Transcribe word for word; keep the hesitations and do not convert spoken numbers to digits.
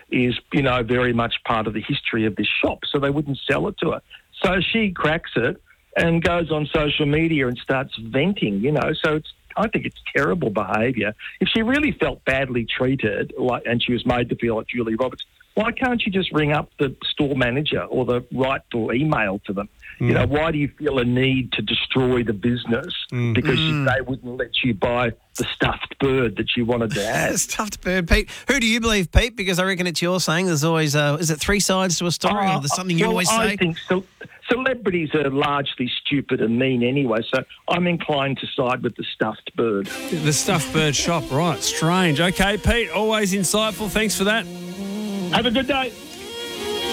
is, you know, very much part of the history of this shop, so they wouldn't sell it to her. So she cracks it and goes on social media and starts venting, you know. So it's, I think it's terrible behaviour. If she really felt badly treated, like, and she was made to feel like Julie Roberts, why can't you just ring up the store manager or the rightful email to them? Mm. You know, why do you feel a need to destroy the business mm. because mm. they wouldn't let you buy the stuffed bird that you wanted to have? Stuffed bird, Pete. Who do you believe, Pete? Because I reckon it's your saying. There's always, uh, is it three sides to a story, oh, or there's something you well, always say? I think so. Celebrities are largely stupid and mean anyway, so I'm inclined to side with the stuffed bird. The stuffed bird shop, right. Strange. Okay, Pete, always insightful. Thanks for that. Have a good day.